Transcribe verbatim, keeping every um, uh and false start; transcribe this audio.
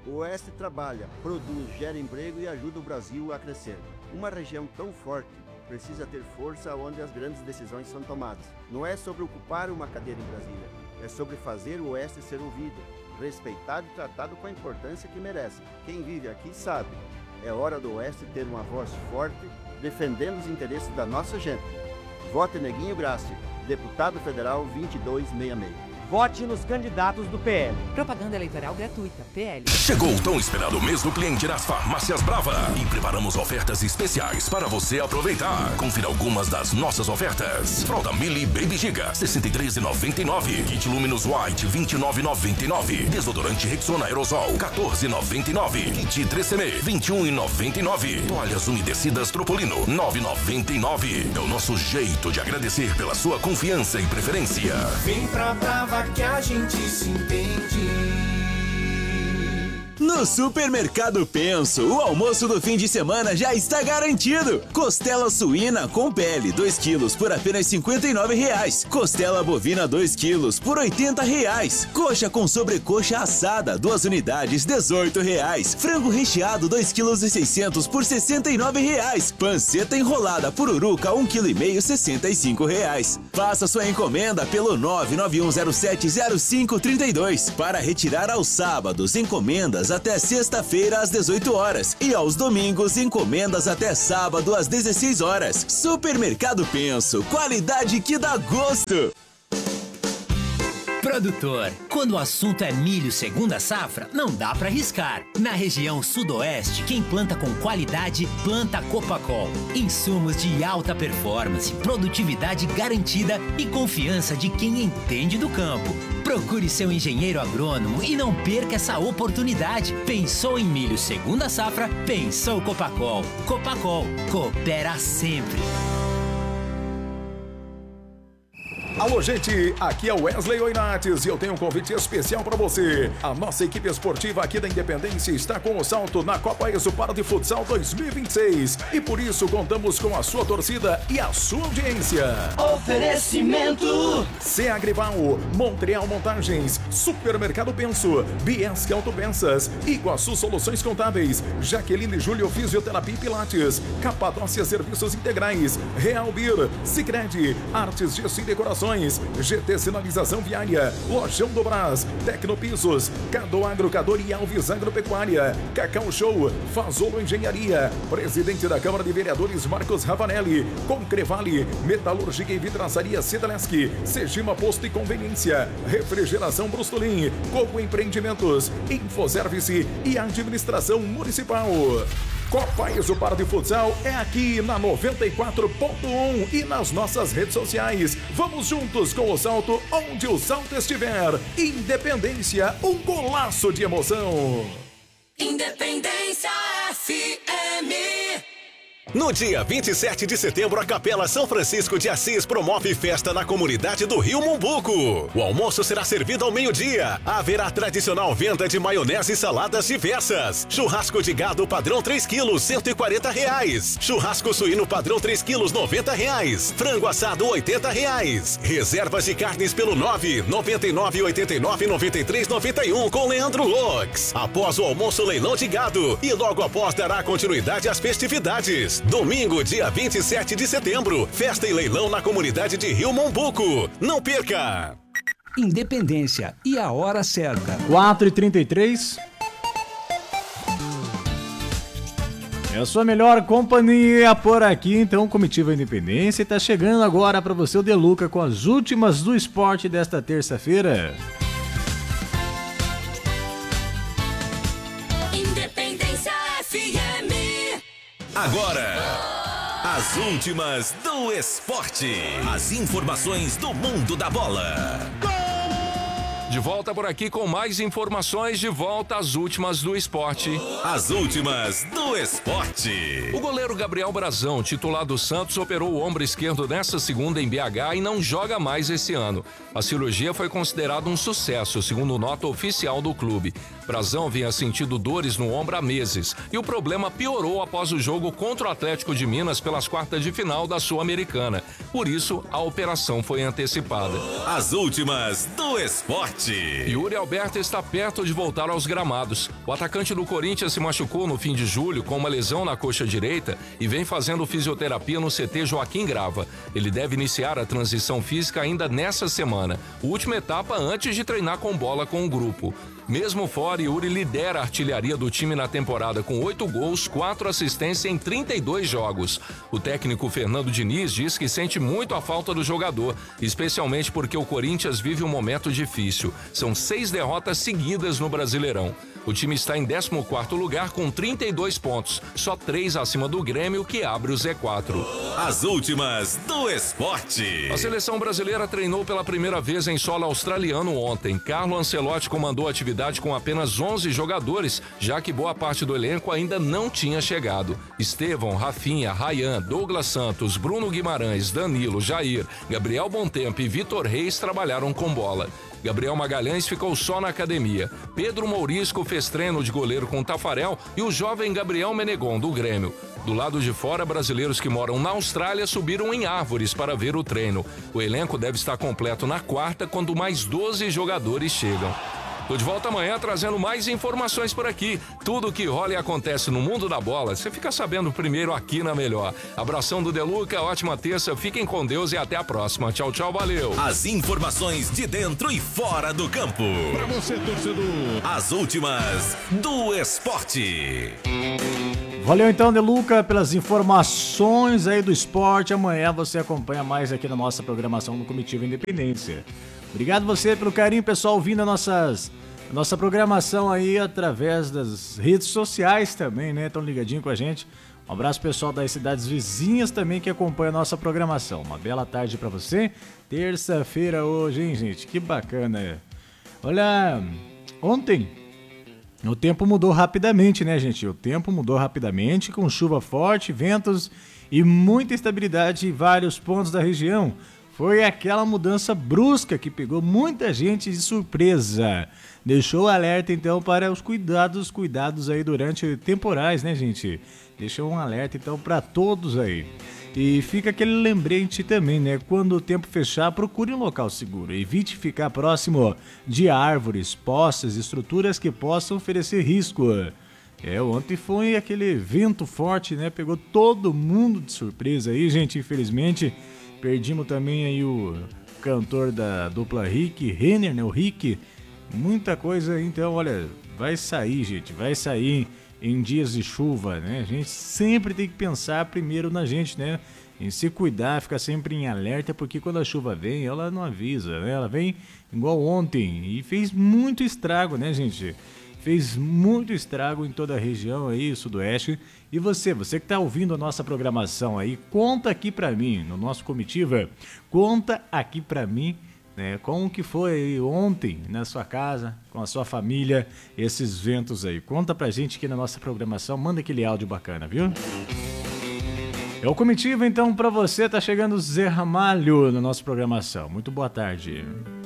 O Oeste trabalha, produz, gera emprego e ajuda o Brasil a crescer. Uma região tão forte precisa ter força onde as grandes decisões são tomadas. Não é sobre ocupar uma cadeira em Brasília, é sobre fazer o Oeste ser ouvido, respeitado e tratado com a importância que merece. Quem vive aqui sabe, é hora do Oeste ter uma voz forte, defendendo os interesses da nossa gente. Vote Neguinho Grassi, deputado federal vinte e dois sessenta e seis. Vote nos candidatos do P L. Propaganda eleitoral gratuita, P L. Chegou o tão esperado mês do cliente das Farmácias Brava e preparamos ofertas especiais para você aproveitar. Confira algumas das nossas ofertas. Fralda Mili Baby Giga, sessenta e três reais e noventa e nove centavos. Kit Luminous White, vinte e nove reais e noventa e nove centavos. Desodorante Rexona Aerosol, quatorze reais e noventa e nove centavos. Kit três C M, vinte e um reais e noventa e nove centavos. Toalhas umedecidas Tropolino, nove reais e noventa e nove centavos. É o nosso jeito de agradecer pela sua confiança e preferência. Vem pra Brava que a gente se entende. No Supermercado Penso, o almoço do fim de semana já está garantido. Costela suína com pele, dois quilos por apenas cinquenta e nove reais. Costela bovina, dois quilos por oitenta reais. Coxa com sobrecoxa assada, duas unidades, dezoito reais. Frango recheado, dois quilos e seiscentos por sessenta e nove reais. Panceta enrolada pururuca, um quilo e meio, sessenta e cinco reais. Faça sua encomenda pelo nove nove um zero sete zero cinco três dois. Para retirar aos sábados, encomendas até sexta-feira às dezoito horas e aos domingos encomendas até sábado às dezesseis horas. Supermercado Penso, qualidade que dá gosto. Produtor, quando o assunto é milho segunda safra, não dá pra arriscar. Na região sudoeste, quem planta com qualidade, planta Copacol. Insumos de alta performance, produtividade garantida e confiança de quem entende do campo. Procure seu engenheiro agrônomo e não perca essa oportunidade. Pensou em milho segunda safra? Pensou Copacol. Copacol, coopera sempre. Alô, gente, aqui é o Wesley Oinates e eu tenho um convite especial para você. A nossa equipe esportiva aqui da Independência está com o salto na Copa Exupar de Futsal dois mil e vinte e seis e por isso contamos com a sua torcida e a sua audiência. Oferecimento C Agrival, Montreal Montagens, Supermercado Penso, Biesc Autopeças, Iguaçu Soluções Contábeis, Jaqueline Júlio Fisioterapia e Pilates, Capadócia Serviços Integrais, Real Beer, Sicredi, Artes Gesso e Decorações, G T Sinalização Viária, Lojão do Brás, Tecnopisos, Cado Agrocador e Alves Agropecuária, Cacau Show, Fazolo Engenharia, Presidente da Câmara de Vereadores Marcos Ravanelli, Concrevale, Metalúrgica e Vidraçaria Sedaleschi, Sejima Posto e Conveniência, Refrigeração Brustolin, Coco Empreendimentos, Infoservice e Administração Municipal. Copa Exupar de Futsal é aqui na noventa e quatro ponto um e nas nossas redes sociais. Vamos juntos com o salto onde o salto estiver. Independência, um golaço de emoção. Independência F M. No dia vinte e sete de setembro, a Capela São Francisco de Assis promove festa na comunidade do Rio Mumbuco. O almoço será servido ao meio-dia. Haverá tradicional venda de maionese e saladas diversas. Churrasco de gado padrão três quilos, cento e quarenta reais. Churrasco suíno padrão três quilos, noventa reais. Frango assado, oitenta reais. Reservas de carnes pelo nove nove nove oito nove nove três nove um com Leandro Lux. Após o almoço, leilão de gado. E logo após dará continuidade às festividades. Domingo, dia vinte e sete de setembro, festa e leilão na comunidade de Rio Mumbuco. Não perca! Independência e a hora certa. quatro e trinta e três. É a sua melhor companhia por aqui, então, Comitiva Independência. Está chegando agora para você o Deluca com as últimas do esporte desta terça-feira. Independência F M. Agora, as últimas do esporte. As informações do mundo da bola. De volta por aqui com mais informações, de volta às últimas do esporte. As últimas do esporte. O goleiro Gabriel Brazão, titular do Santos, operou o ombro esquerdo nesta segunda em B H e não joga mais esse ano. A cirurgia foi considerada um sucesso, segundo nota oficial do clube. Brazão vinha sentindo dores no ombro há meses e o problema piorou após o jogo contra o Atlético de Minas pelas quartas de final da Sul-Americana. Por isso, a operação foi antecipada. As últimas do esporte. Esporte. Yuri Alberto está perto de voltar aos gramados. O atacante do Corinthians se machucou no fim de julho com uma lesão na coxa direita e vem fazendo fisioterapia no C T Joaquim Grava. Ele deve iniciar a transição física ainda nessa semana, última etapa antes de treinar com bola com o grupo. Mesmo fora, Yuri lidera a artilharia do time na temporada com oito gols, quatro assistências em trinta e dois jogos. O técnico Fernando Diniz diz que sente muito a falta do jogador, especialmente porque o Corinthians vive um momento difícil. São seis derrotas seguidas no Brasileirão. O time está em décimo quarto lugar com trinta e dois pontos, só três acima do Grêmio, que abre o Z quatro. As últimas do esporte. A seleção brasileira treinou pela primeira vez em solo australiano ontem. Carlo Ancelotti comandou a atividade com apenas onze jogadores, já que boa parte do elenco ainda não tinha chegado. Estevão, Rafinha, Ryan, Douglas Santos, Bruno Guimarães, Danilo, Jair, Gabriel Bontempo e Vitor Reis trabalharam com bola. Gabriel Magalhães ficou só na academia. Pedro Mourisco fez treino de goleiro com Tafarel e o jovem Gabriel Menegon, do Grêmio. Do lado de fora, brasileiros que moram na Austrália subiram em árvores para ver o treino. O elenco deve estar completo na quarta, quando mais doze jogadores chegam. Tô de volta amanhã trazendo mais informações por aqui. Tudo que rola e acontece no mundo da bola, você fica sabendo primeiro aqui na Melhor. Abração do Deluca, ótima terça, fiquem com Deus e até a próxima. Tchau, tchau, valeu. As informações de dentro e fora do campo. Pra você, torcedor. As últimas do esporte. Valeu então, Deluca, pelas informações aí do esporte. Amanhã você acompanha mais aqui na nossa programação no Comitiva Independência. Obrigado você pelo carinho, pessoal, ouvindo as nossas, a nossa programação aí através das redes sociais também, né? Estão ligadinho com a gente. Um abraço, pessoal das cidades vizinhas também que acompanha a nossa programação. Uma bela tarde pra você. Terça-feira hoje, hein, gente? Que bacana. Olha, ontem o tempo mudou rapidamente, né, gente? O tempo mudou rapidamente com chuva forte, ventos e muita instabilidade em vários pontos da região. Foi aquela mudança brusca que pegou muita gente de surpresa. Deixou alerta, então, para os cuidados, cuidados aí durante temporais, né, gente? Deixou um alerta, então, para todos aí. E fica aquele lembrete também, né? Quando o tempo fechar, procure um local seguro. Evite ficar próximo de árvores, postes, estruturas que possam oferecer risco. É, ontem foi aquele vento forte, né? Pegou todo mundo de surpresa aí, gente, infelizmente. Perdimos também aí o cantor da dupla Rick, Renner, né? O Rick. Muita coisa, então, olha, vai sair, gente, vai sair em dias de chuva, né? A gente sempre tem que pensar primeiro na gente, né? Em se cuidar, ficar sempre em alerta, porque quando a chuva vem, ela não avisa, né? Ela vem igual ontem e fez muito estrago, né, gente? Fez muito estrago em toda a região aí, sudoeste. E você, você que está ouvindo a nossa programação aí, conta aqui pra mim, no nosso Comitiva, conta aqui pra mim, né, como que foi aí ontem na sua casa, com a sua família, esses ventos aí. Conta pra gente aqui na nossa programação, manda aquele áudio bacana, viu? É o Comitiva, então, pra você, tá chegando o Zé Ramalho na nossa programação. Muito boa tarde.